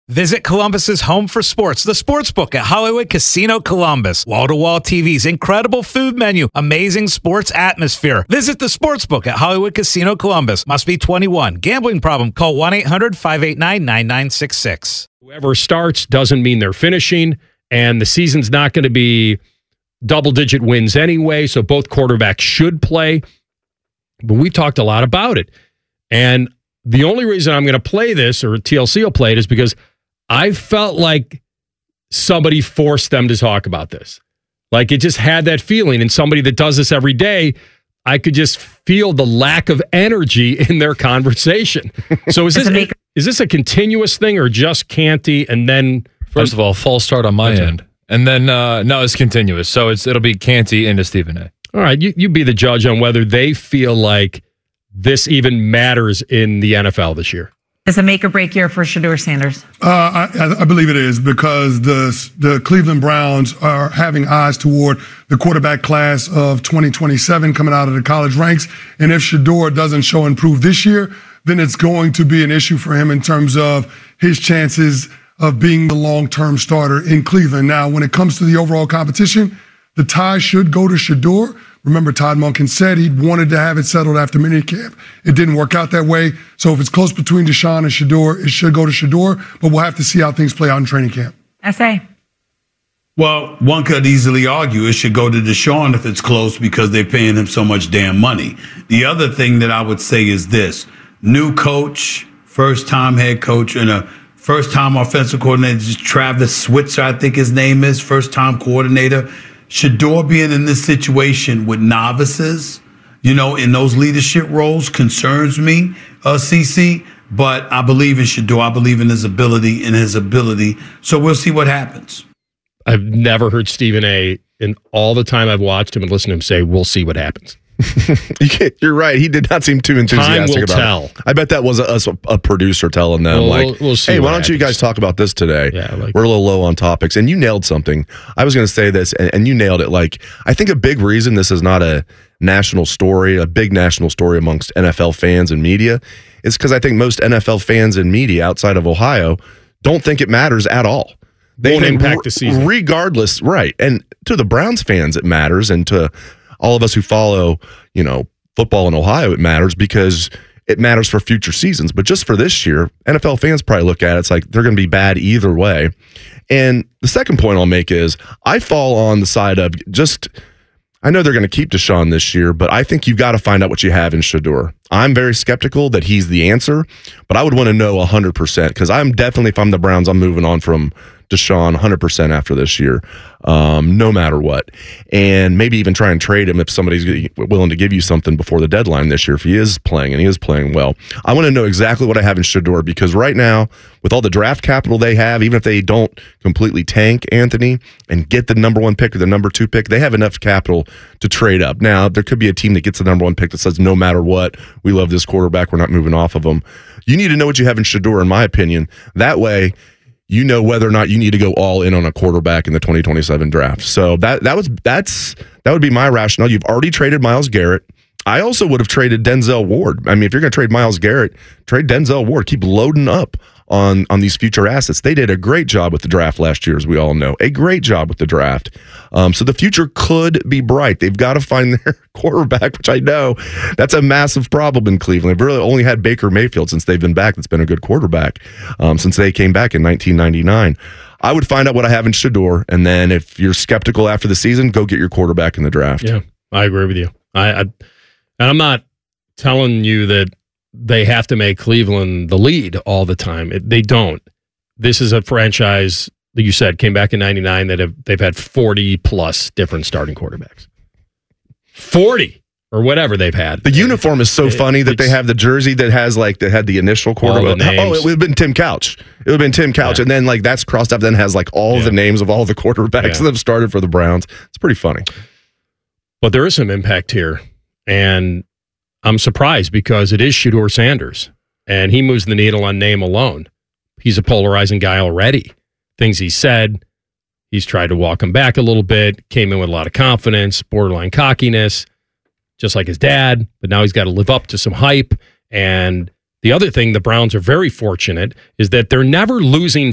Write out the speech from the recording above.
Visit Columbus's home for sports, the Sportsbook at Hollywood Casino Columbus. Wall-to-wall TVs, incredible food menu, amazing sports atmosphere. Visit the Sportsbook at Hollywood Casino Columbus. Must be 21. Gambling problem? Call 1-800-589-9966. Whoever starts doesn't mean they're finishing, and the season's not going to be double-digit wins anyway, so both quarterbacks should play. But we talked a lot about it. And the only reason I'm going to play this, or TLC will play it, is because I felt like somebody forced them to talk about this. Like it just had that feeling. And somebody that does this every day, I could just feel the lack of energy in their conversation. So is this a continuous thing or just Canty and then... First of all, false start on my end. And then, no, it's continuous. So it'll be Canty into Stephen A. All right, you be the judge on whether they feel like this even matters in the NFL this year. It's a make or break year for Shedeur Sanders. I believe it is because the Cleveland Browns are having eyes toward the quarterback class of 2027 coming out of the college ranks. And if Shedeur doesn't show and prove this year, then it's going to be an issue for him in terms of his chances of being the long-term starter in Cleveland. Now, when it comes to the overall competition, the tie should go to Shedeur. Remember, Todd Monken said he wanted to have it settled after minicamp. It didn't work out that way. So if it's close between Deshaun and Shedeur, it should go to Shedeur, but we'll have to see how things play out in training camp. SA. Well, one could easily argue it should go to Deshaun if it's close because they're paying him so much damn money. The other thing that I would say is this. New coach, first-time head coach, and a first-time offensive coordinator, Travis Switzer, I think his name is, first-time coordinator. Shedeur being in this situation with novices, in those leadership roles concerns me, CC. But I believe in Shedeur. I believe in his ability. So we'll see what happens. I've never heard Stephen A. in all the time I've watched him and listened to him say, we'll see what happens. You're right. He did not seem too enthusiastic about tell. it. I bet that was a producer telling them, we'll see hey, why don't you guys talk about this today? Yeah, we're a little low on topics. And you nailed something. I was going to say this, and you nailed it. I think a big reason this is not a national story, a big national story amongst NFL fans and media, is because I think most NFL fans and media outside of Ohio don't think it matters at all. They won't impact the season. Regardless, right. And to the Browns fans, it matters. And to all of us who follow, football in Ohio, it matters because it matters for future seasons. But just for this year, NFL fans probably look at it, it's like they're going to be bad either way. And the second point I'll make is I fall on the side of I know they're going to keep Deshaun this year, but I think you've got to find out what you have in Shedeur. I'm very skeptical that he's the answer, but I would want to know 100% because I'm definitely, if I'm the Browns, I'm moving on from Deshaun 100% after this year, no matter what. And maybe even try and trade him if somebody's willing to give you something before the deadline this year if he is playing, and he is playing well. I want to know exactly what I have in Shedeur because right now, with all the draft capital they have, even if they don't completely tank Anthony and get the number 1 pick or the number 2 pick, they have enough capital to trade up. Now, there could be a team that gets the number 1 pick that says, no matter what, we love this quarterback, we're not moving off of him. You need to know what you have in Shedeur, in my opinion. That way, you know whether or not you need to go all in on a quarterback in the 2027 draft. So that would be my rationale. You've already traded Myles Garrett. I also would have traded Denzel Ward. I mean, if you're going to trade Myles Garrett, trade Denzel Ward. Keep loading up on these future assets. They did a great job with the draft last year, as we all know. A great job with the draft. So the future could be bright. They've got to find their quarterback, which I know that's a massive problem in Cleveland. They've really only had Baker Mayfield since they've been back. That's been a good quarterback since they came back in 1999. I would find out what I have in Shedeur, and then if you're skeptical after the season, go get your quarterback in the draft. Yeah, I agree with you. And I'm not telling you that they have to make Cleveland the lead all the time. They don't. This is a franchise that you said came back in 99 that they've had 40 plus different starting quarterbacks. 40 or whatever they've had. The uniform is so funny that they have the jersey that had the initial quarterback. It would have been Tim Couch. It would have been Tim Couch, and then that's crossed up. Then has all the names of all the quarterbacks that have started for the Browns. It's pretty funny. But there is some impact here, and I'm surprised because it is Shedeur Sanders, and he moves the needle on name alone. He's a polarizing guy already. Things he said, he's tried to walk him back a little bit, came in with a lot of confidence, borderline cockiness, just like his dad, but now he's got to live up to some hype. And the other thing, the Browns are very fortunate, is that they're never losing